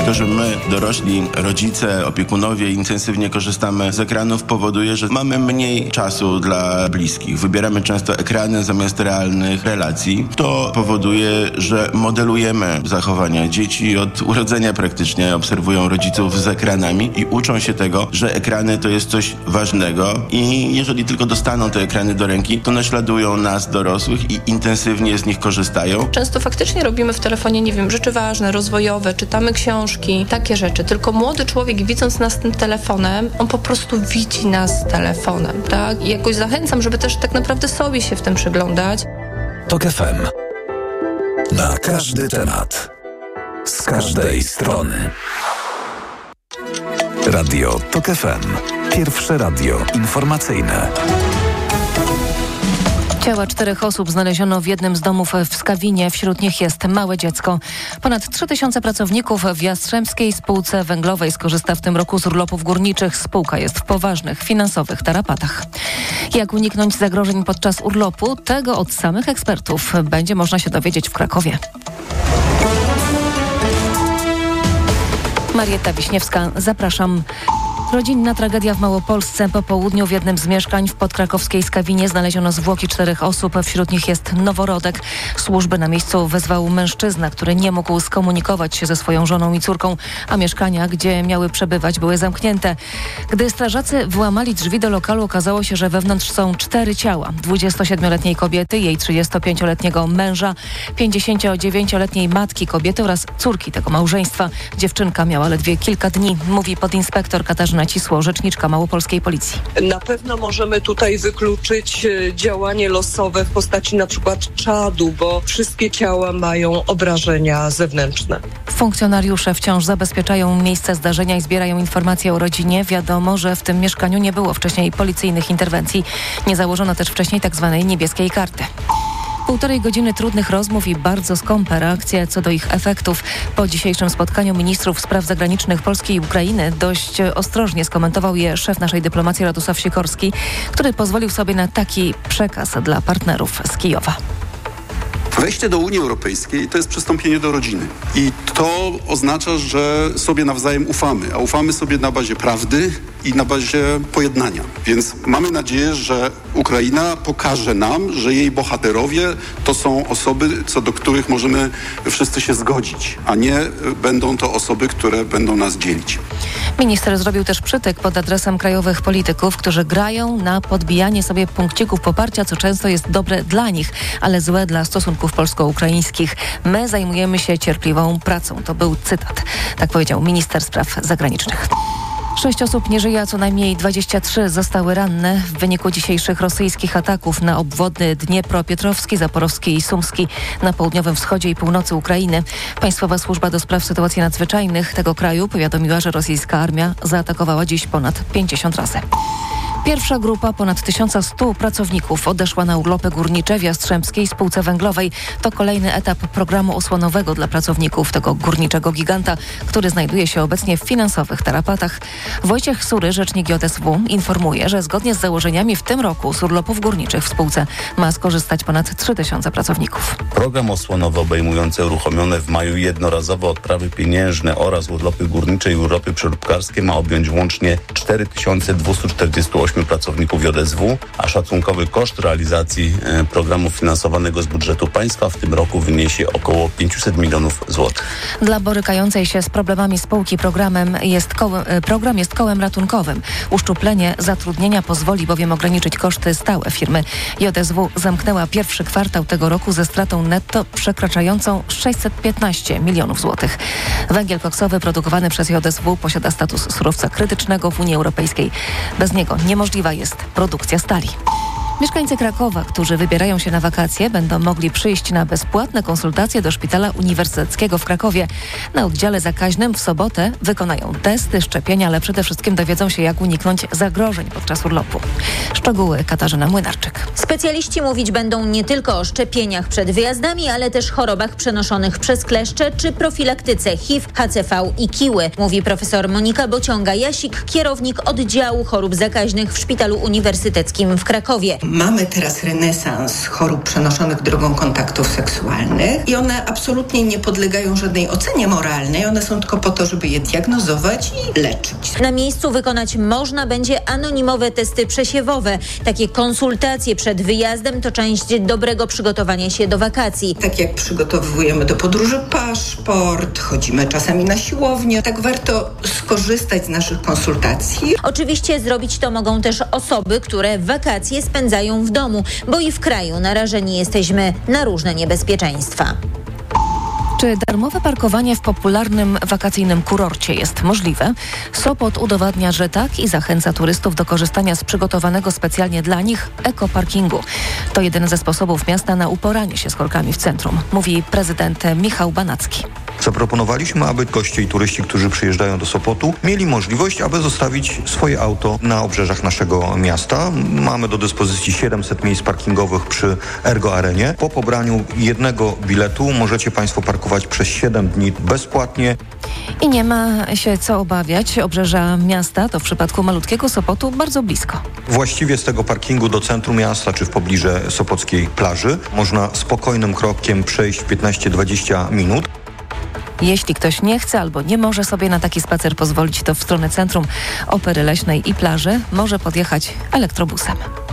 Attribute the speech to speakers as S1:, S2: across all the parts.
S1: To, że my, dorośli, rodzice, opiekunowie intensywnie korzystamy z ekranów, powoduje, że mamy mniej czasu dla bliskich. Wybieramy często ekrany zamiast realnych relacji. To powoduje, że modelujemy zachowania. Dzieci od urodzenia praktycznie obserwują rodziców z ekranami i uczą się tego, że ekrany to jest coś ważnego i jeżeli tylko dostaną te ekrany do ręki, to naśladują nas, dorosłych, i intensywnie z nich korzystają.
S2: Często faktycznie robimy w telefonie, nie wiem, rzeczy ważne, rozwojowe, czytamy książki, takie rzeczy. Tylko młody człowiek, widząc nas tym telefonem, on po prostu widzi nas telefonem, tak? I jakoś zachęcam, żeby też tak naprawdę sobie się w tym przyglądać.
S3: TOK FM. Na każdy temat. Z każdej strony. Radio TOK FM. Pierwsze radio informacyjne.
S4: Ciała 4 osób znaleziono w jednym z domów w Skawinie. Wśród nich jest małe dziecko. Ponad 3000 pracowników w Jastrzębskiej Spółce Węglowej skorzysta w tym roku z urlopów górniczych. Spółka jest w poważnych finansowych tarapatach. Jak uniknąć zagrożeń podczas urlopu? Tego od samych ekspertów będzie można się dowiedzieć w Krakowie. Marietta Wiśniewska, zapraszam. Rodzinna tragedia w Małopolsce. Po południu w jednym z mieszkań w podkrakowskiej Skawinie znaleziono zwłoki 4 osób. Wśród nich jest noworodek. Służby na miejscu wezwał mężczyzna, który nie mógł skomunikować się ze swoją żoną i córką, a mieszkania, gdzie miały przebywać, były zamknięte. Gdy strażacy włamali drzwi do lokalu, okazało się, że wewnątrz są 4 ciała. 27-letniej kobiety, jej 35-letniego męża, 59-letniej matki kobiety oraz córki tego małżeństwa. Dziewczynka miała ledwie kilka dni, mówi podinspektor Katarzyna Cisło, rzeczniczka małopolskiej policji.
S5: Na pewno możemy tutaj wykluczyć działanie losowe w postaci na przykład czadu, bo wszystkie ciała mają obrażenia zewnętrzne.
S4: Funkcjonariusze wciąż zabezpieczają miejsce zdarzenia i zbierają informacje o rodzinie. Wiadomo, że w tym mieszkaniu nie było wcześniej policyjnych interwencji. Nie założono też wcześniej tzw. niebieskiej karty. 1,5 godziny trudnych rozmów i bardzo skąpe reakcje co do ich efektów. Po dzisiejszym spotkaniu ministrów spraw zagranicznych Polski i Ukrainy dość ostrożnie skomentował je szef naszej dyplomacji Radosław Sikorski, który pozwolił sobie na taki przekaz dla partnerów z Kijowa.
S6: Wejście do Unii Europejskiej to jest przystąpienie do rodziny. I to oznacza, że sobie nawzajem ufamy, a ufamy sobie na bazie prawdy i na bazie pojednania. Więc mamy nadzieję, że Ukraina pokaże nam, że jej bohaterowie to są osoby, co do których możemy wszyscy się zgodzić, a nie będą to osoby, które będą nas dzielić.
S4: Minister zrobił też przytyk pod adresem krajowych polityków, którzy grają na podbijanie sobie punkcików poparcia, co często jest dobre dla nich, ale złe dla stosunków polsko-ukraińskich. My zajmujemy się cierpliwą pracą. To był cytat. Tak powiedział minister spraw zagranicznych. 6 osób nie żyje, a co najmniej 23 zostały ranne w wyniku dzisiejszych rosyjskich ataków na obwodny Dniepropietrowski, Zaporowski i Sumski na południowym wschodzie i północy Ukrainy. Państwowa Służba do Spraw Sytuacji Nadzwyczajnych tego kraju powiadomiła, że rosyjska armia zaatakowała dziś ponad 50 razy. Pierwsza grupa ponad 1100 pracowników odeszła na urlopy górnicze w Jastrzębskiej Spółce Węglowej. To kolejny etap programu osłonowego dla pracowników tego górniczego giganta, który znajduje się obecnie w finansowych tarapatach. Wojciech Sury, rzecznik JSW, informuje, że zgodnie z założeniami w tym roku z urlopów górniczych w spółce ma skorzystać ponad 3000 pracowników.
S7: Program osłonowy obejmujący uruchomione w maju jednorazowe odprawy pieniężne oraz urlopy górnicze i urlopy przeróbkarskie ma objąć łącznie 4248 pracowników JSW, a szacunkowy koszt realizacji programu finansowanego z budżetu państwa w tym roku wyniesie około 500 milionów złotych.
S4: Dla borykającej się z problemami spółki program jest kołem ratunkowym. Uszczuplenie zatrudnienia pozwoli bowiem ograniczyć koszty stałe firmy. JSW zamknęła pierwszy kwartał tego roku ze stratą netto przekraczającą 615 milionów złotych. Węgiel koksowy produkowany przez JSW posiada status surowca krytycznego w Unii Europejskiej. Bez niego niemożliwa jest produkcja stali. Mieszkańcy Krakowa, którzy wybierają się na wakacje, będą mogli przyjść na bezpłatne konsultacje do Szpitala Uniwersyteckiego w Krakowie. Na oddziale zakaźnym w sobotę wykonają testy, szczepienia, ale przede wszystkim dowiedzą się, jak uniknąć zagrożeń podczas urlopu. Szczegóły Katarzyna Młynarczyk.
S8: Specjaliści mówić będą nie tylko o szczepieniach przed wyjazdami, ale też chorobach przenoszonych przez kleszcze czy profilaktyce HIV, HCV i kiły, mówi profesor Monika Bociąga-Jasik, kierownik oddziału chorób zakaźnych w Szpitalu Uniwersyteckim w Krakowie.
S9: Mamy teraz renesans chorób przenoszonych drogą kontaktów seksualnych i one absolutnie nie podlegają żadnej ocenie moralnej. One są tylko po to, żeby je diagnozować i leczyć.
S8: Na miejscu wykonać można będzie anonimowe testy przesiewowe. Takie konsultacje przed wyjazdem to część dobrego przygotowania się do wakacji.
S9: Tak jak przygotowujemy do podróży paszport, chodzimy czasami na siłownię, tak warto skorzystać z naszych konsultacji.
S8: Oczywiście zrobić to mogą też osoby, które wakacje spędzają w domu, bo i w kraju narażeni jesteśmy na różne niebezpieczeństwa.
S4: Czy darmowe parkowanie w popularnym wakacyjnym kurorcie jest możliwe? Sopot udowadnia, że tak i zachęca turystów do korzystania z przygotowanego specjalnie dla nich ekoparkingu. To jeden ze sposobów miasta na uporanie się z korkami w centrum, mówi prezydent Michał Banacki.
S10: Zaproponowaliśmy, aby goście i turyści, którzy przyjeżdżają do Sopotu, mieli możliwość, aby zostawić swoje auto na obrzeżach naszego miasta. Mamy do dyspozycji 700 miejsc parkingowych przy Ergo Arenie. Po pobraniu jednego biletu możecie Państwo parkować przez 7 dni bezpłatnie.
S4: I nie ma się co obawiać. Obrzeża miasta to w przypadku malutkiego Sopotu bardzo blisko.
S10: Właściwie z tego parkingu do centrum miasta czy w pobliżu sopockiej plaży można spokojnym krokiem przejść 15-20 minut.
S4: Jeśli ktoś nie chce albo nie może sobie na taki spacer pozwolić, to w stronę centrum Opery Leśnej i plaży może podjechać elektrobusem.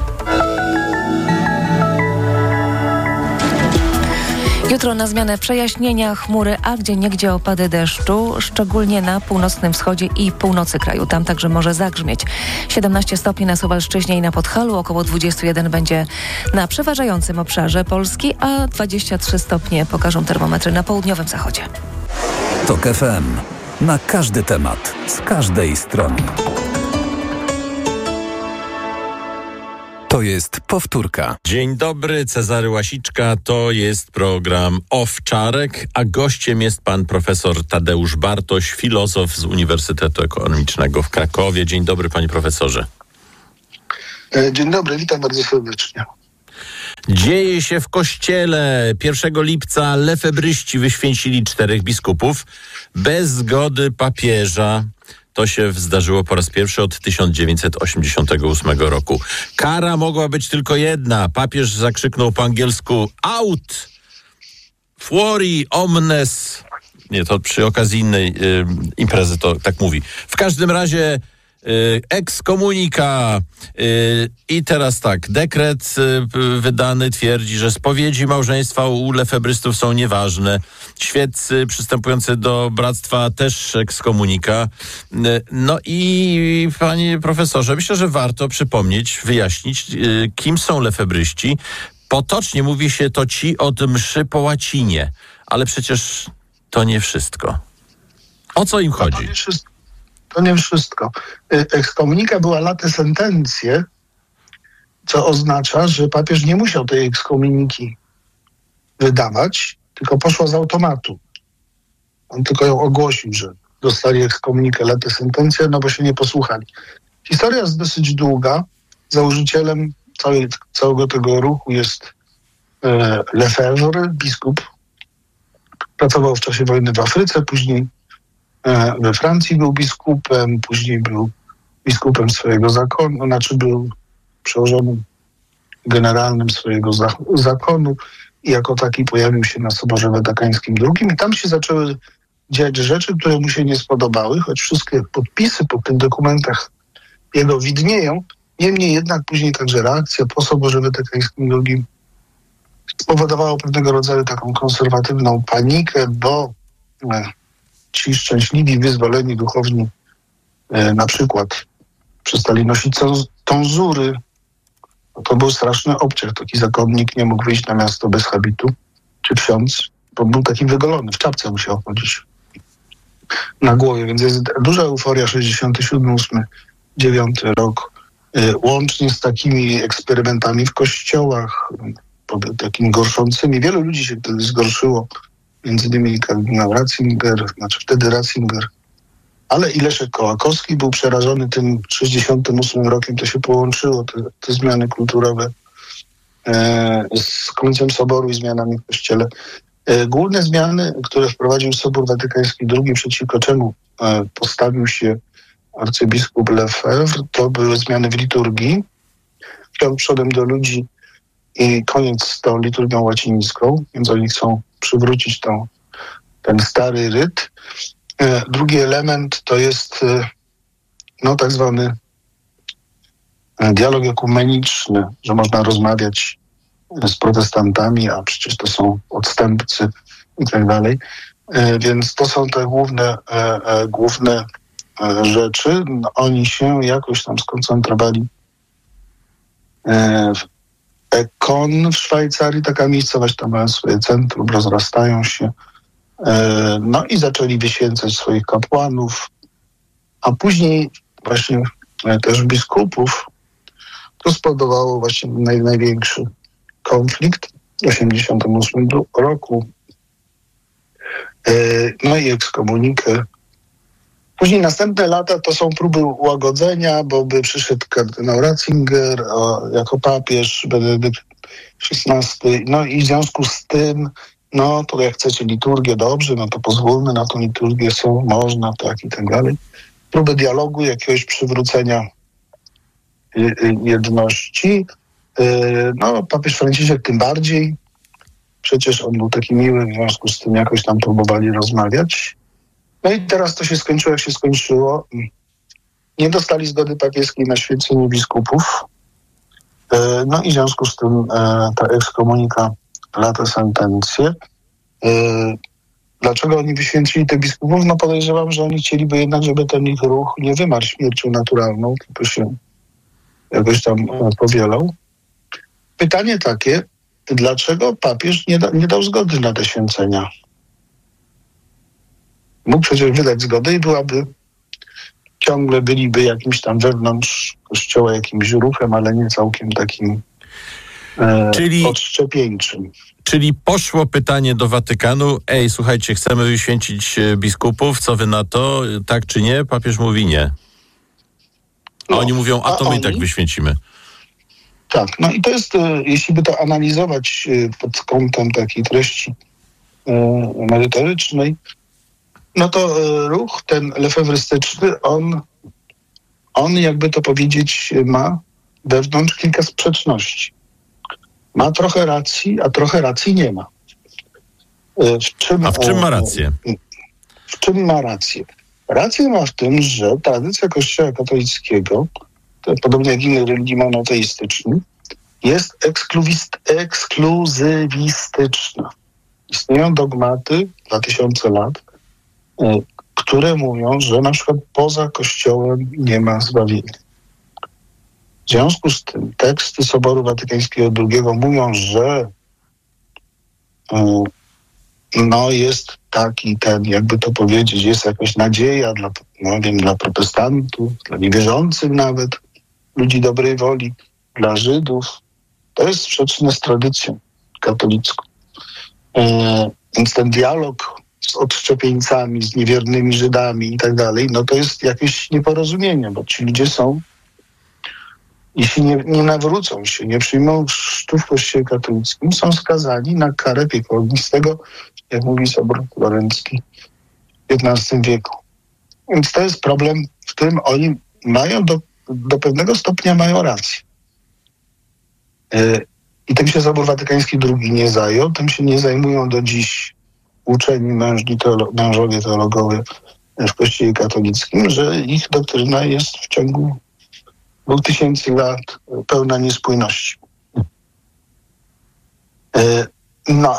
S4: Jutro na zmianę przejaśnienia, chmury, a gdzieniegdzie opady deszczu, szczególnie na północnym wschodzie i północy kraju. Tam także może zagrzmieć. 17 stopni na Suwalszczyźnie i na Podhalu, około 21 będzie na przeważającym obszarze Polski, a 23 stopnie pokażą termometry na południowym zachodzie.
S3: TOK FM. Na każdy temat, z każdej strony. To jest powtórka.
S11: Dzień dobry, Cezary Łasiczka. To jest program Owczarek, a gościem jest pan profesor Tadeusz Bartoś, filozof z Uniwersytetu Ekonomicznego w Krakowie. Dzień dobry, panie profesorze.
S12: Dzień dobry, witam bardzo serdecznie.
S11: Dzieje się w kościele. 1 lipca lefebryści wyświęcili 4 biskupów bez zgody papieża. To się zdarzyło po raz pierwszy od 1988 roku. Kara mogła być tylko jedna. Papież zakrzyknął po angielsku out, fuori omnes. Nie, to przy okazji innej imprezy to tak mówi. W każdym razie excommunica. I teraz tak, dekret wydany twierdzi, że spowiedzi małżeństwa u lefebrystów są nieważne. Świeccy przystępujący do bractwa też excommunica. No i panie profesorze, myślę, że warto przypomnieć, wyjaśnić, kim są lefebryści. Potocznie mówi się to ci od mszy po łacinie, ale przecież to nie wszystko. O co im chodzi?
S12: To nie wszystko. Ekskomunika była late sentencje, co oznacza, że papież nie musiał tej ekskomuniki wydawać, tylko poszła z automatu. On tylko ją ogłosił, że dostali ekskomunikę late sentencje, no bo się nie posłuchali. Historia jest dosyć długa. Założycielem całego tego ruchu jest Lefebvre, biskup. Pracował w czasie wojny w Afryce, później we Francji był biskupem, później był biskupem swojego zakonu, znaczy był przełożonym generalnym swojego zakonu i jako taki pojawił się na Soborze Watykańskim II i tam się zaczęły dziać rzeczy, które mu się nie spodobały, choć wszystkie podpisy po tych dokumentach jego widnieją. Niemniej jednak później także reakcja po Soborze Watykańskim II spowodowało pewnego rodzaju taką konserwatywną panikę, bo ci szczęśliwi, wyzwoleni duchowni na przykład przestali nosić tonzury. To był straszny obciach. Taki zakonnik nie mógł wyjść na miasto bez habitu, czy ksiądz, bo był taki wygolony, w czapce musiał chodzić na głowie, więc jest duża euforia 67, 8, 9 rok, łącznie z takimi eksperymentami w kościołach, takimi gorszącymi. Wielu ludzi się wtedy zgorszyło, między innymi kardynał Ratzinger, znaczy wtedy Ratzinger, ale i Leszek Kołakowski był przerażony tym 68 rokiem. To się połączyło, te zmiany kulturowe z końcem Soboru i zmianami w Kościele. Główne zmiany, które wprowadził Sobór Watykański II, przeciwko czemu postawił się arcybiskup Lefebvre, to były zmiany w liturgii. pion przodem do ludzi i koniec z tą liturgią łacińską, więc oni chcą przywrócić ten stary ryt. Drugi element to jest tak zwany dialog ekumeniczny, że można rozmawiać z protestantami, a przecież to są odstępcy i tak dalej. Więc to są te główne rzeczy. Oni się jakoś tam skoncentrowali w Ekon w Szwajcarii, taka miejscowość, tam mają swoje centrum, rozrastają się. I zaczęli wyświęcać swoich kapłanów, a później właśnie też biskupów. To spowodowało właśnie największy konflikt w 1988 roku. I ekskomunikę. Później następne lata to są próby ułagodzenia, bo by przyszedł kardynał Ratzinger jako papież, Benedykt XVI. I w związku z tym, to jak chcecie liturgię, dobrze, to pozwólmy na tą liturgię, można, tak i tak dalej. Próby dialogu, jakiegoś przywrócenia jedności. Papież Franciszek tym bardziej. Przecież on był taki miły, w związku z tym jakoś tam próbowali rozmawiać. I teraz to się skończyło, jak się skończyło. Nie dostali zgody papieskiej na święcenie biskupów. I w związku z tym ta ekskomunika lata sentencję. Dlaczego oni wyświęcili tych biskupów? Podejrzewam, że oni chcieliby jednak, żeby ten ich ruch nie wymarł śmiercią naturalną, tylko się jakoś tam powielał. Pytanie takie, dlaczego papież nie dał zgody na te święcenia? Mógł przecież wydać zgodę i ciągle byliby jakimś tam wewnątrz kościoła jakimś ruchem, ale nie całkiem takim odszczepieńczym.
S11: Czyli poszło pytanie do Watykanu, słuchajcie, chcemy wyświęcić biskupów, co wy na to, tak czy nie? Papież mówi nie. A oni mówią, a to my tak wyświęcimy.
S12: Tak, i to jest, jeśli by to analizować pod kątem takiej treści merytorycznej, to ruch ten lefebrystyczny, on jakby to powiedzieć, ma wewnątrz kilka sprzeczności. Ma trochę racji, a trochę racji nie ma. W czym ma rację? W czym ma rację? Rację ma w tym, że tradycja Kościoła katolickiego, podobnie jak innych religii monoteistycznych, jest ekskluzywistyczna. Istnieją dogmaty 2000 lat, które mówią, że na przykład poza Kościołem nie ma zbawienia. W związku z tym teksty Soboru Watykańskiego II mówią, że jest taki jakby to powiedzieć, jest jakaś nadzieja dla protestantów, dla niewierzących nawet, ludzi dobrej woli, dla Żydów. To jest sprzeczne z tradycją katolicką. Więc ten dialog z odszczepieńcami, z niewiernymi Żydami i tak dalej, to jest jakieś nieporozumienie, bo ci ludzie są, jeśli nie nawrócą się, nie przyjmą chrztu w Kościele katolickim, są skazani na karę piekła ognistego, jak mówi Sobór Florencki w XV wieku. Więc to jest problem, w którym oni mają do pewnego stopnia mają rację. I tym się Sobór Watykański II nie zajął, tym się nie zajmują do dziś uczeni mężowie teologowie w Kościele katolickim, że ich doktryna jest w ciągu 2000 lat pełna niespójności.